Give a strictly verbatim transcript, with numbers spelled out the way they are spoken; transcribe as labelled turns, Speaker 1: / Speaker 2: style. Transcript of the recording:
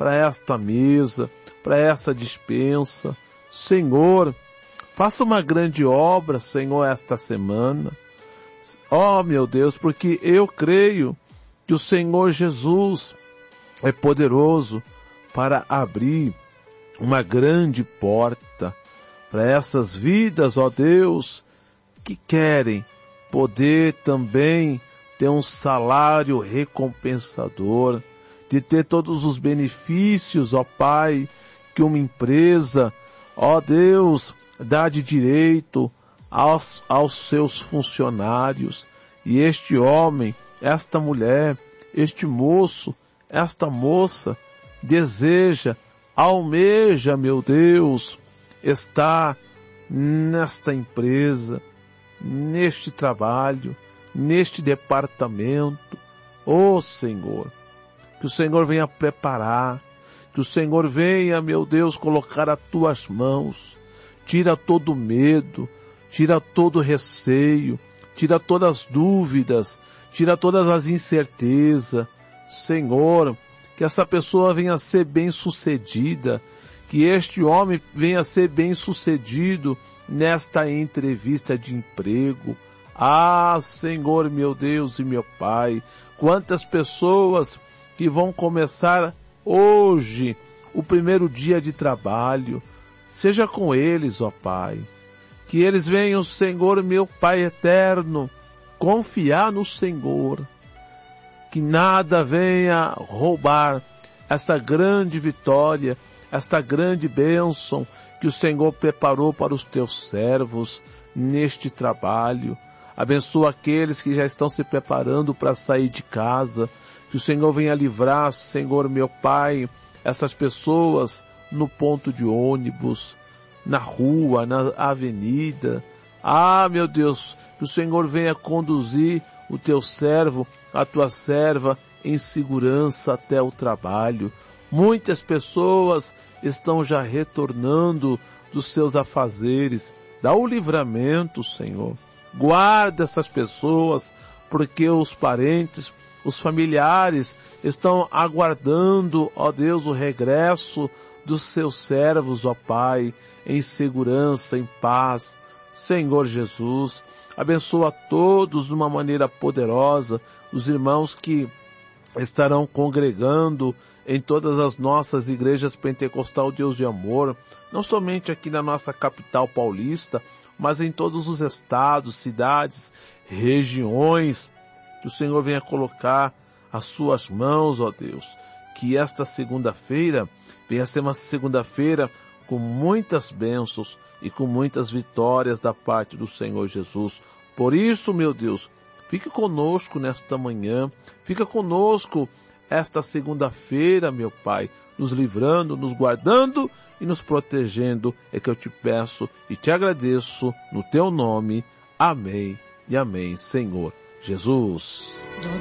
Speaker 1: para esta mesa, para essa dispensa. Senhor, faça uma grande obra, Senhor, esta semana. Ó, oh, meu Deus, porque eu creio que o Senhor Jesus é poderoso para abrir uma grande porta para essas vidas, ó Deus, que querem poder também ter um salário recompensador, de ter todos os benefícios, ó Pai, que uma empresa, ó Deus, dá de direito aos, aos seus funcionários. E este homem, esta mulher, este moço, esta moça, deseja, almeja, meu Deus, estar nesta empresa, neste trabalho, neste departamento. Ó Senhor, que o Senhor venha preparar, que o Senhor venha, meu Deus, colocar as tuas mãos, tira todo medo, tira todo receio, tira todas as dúvidas, tira todas as incertezas. Senhor, que essa pessoa venha a ser bem-sucedida, que este homem venha a ser bem-sucedido nesta entrevista de emprego. Ah, Senhor, meu Deus e meu Pai, quantas pessoas que vão começar hoje o primeiro dia de trabalho, seja com eles, ó Pai, que eles venham, Senhor, meu Pai eterno, confiar no Senhor, que nada venha roubar essa grande vitória, esta grande bênção que o Senhor preparou para os teus servos neste trabalho. Abençoa aqueles que já estão se preparando para sair de casa, que o Senhor venha livrar, Senhor meu Pai, essas pessoas no ponto de ônibus, na rua, na avenida. Ah, meu Deus, que o Senhor venha conduzir o teu servo, a tua serva, em segurança até o trabalho. Muitas pessoas estão já retornando dos seus afazeres. Dá o livramento, Senhor. Guarda essas pessoas, porque os parentes, os familiares estão aguardando, ó Deus, o regresso dos seus servos, ó Pai, em segurança, em paz. Senhor Jesus, abençoa todos de uma maneira poderosa, os irmãos que estarão congregando em todas as nossas igrejas pentecostal Deus de Amor, não somente aqui na nossa capital paulista, mas em todos os estados, cidades, regiões. Que o Senhor venha colocar as suas mãos, ó Deus, que esta segunda-feira venha ser uma segunda-feira com muitas bênçãos e com muitas vitórias da parte do Senhor Jesus. Por isso, meu Deus, fique conosco nesta manhã, fica conosco esta segunda-feira, meu Pai, nos livrando, nos guardando e nos protegendo, é que eu te peço e te agradeço no teu nome. Amém e amém, Senhor Jesus.